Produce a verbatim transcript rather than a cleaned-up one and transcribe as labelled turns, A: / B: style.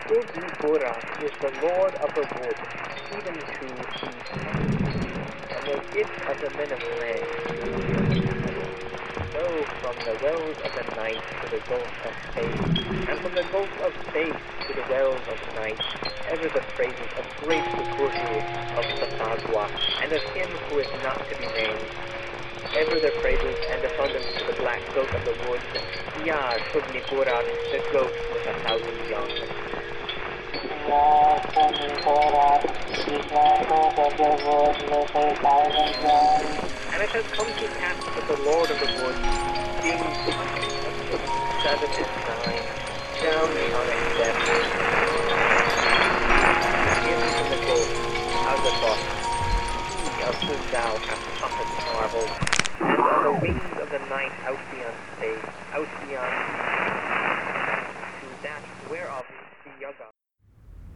A: Gogibora is the lord of the wood, even to the and the gift of the men of land to the capital. Go from the wells of the night to the gulf of space, and from the gulf of space to the wells of night, ever the praises of great Kukurhu of Sathagwa, and of him who is not to be named. Ever their praises and abundance to the black goat of the woods, Yar Shubnigurat, the goat with a thousand young. And it has come to pass that the Lord of the woods, being seven and nine, down the onyx depth, into the gulf, Azathoth, he of whom thou hast taught marvel, and on the wings of the night out beyond space, out beyond to that whereof the Yaga